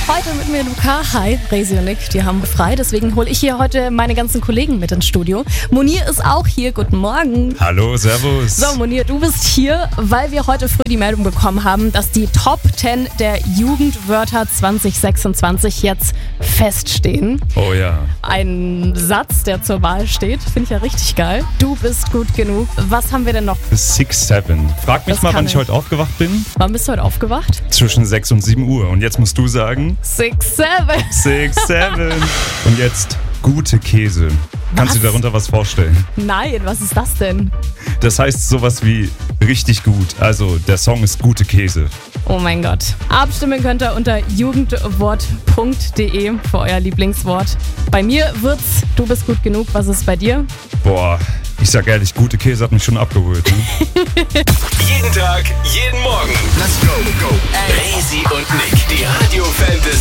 Heute mit mir Luca. Hi, Resi und Nick, die haben frei, deswegen hole ich hier heute meine ganzen Kollegen mit ins Studio. Monir ist auch hier, guten Morgen. Hallo, servus. So Monir, du bist hier, weil wir heute früh die Meldung bekommen haben, dass die Top 10 der Jugendwörter 2026 jetzt feststehen. Oh ja. Ein Satz, der zur Wahl steht, finde ich ja richtig geil. Du bist gut genug. Was haben wir denn noch? 6-7. Frag mich Das mal, kann wann ich heute aufgewacht bin. Wann bist du heute aufgewacht? Zwischen 6 und 7 Uhr. Und jetzt musst du sagen 6-7. 6-7. Und jetzt gute Käse. Kannst du dir darunter was vorstellen? Nein, was ist das denn? Das heißt sowas wie richtig gut. Also der Song ist gute Käse. Oh mein Gott. Abstimmen könnt ihr unter jugendwort.de für euer Lieblingswort. Bei mir wird's, du bist gut genug. Was ist bei dir? Boah, ich sag ehrlich, gute Käse hat mich schon abgeholt. Ne? Jeden Tag, jeden Morgen. Let's go. Resi und Nick, die Radio-Fantasy.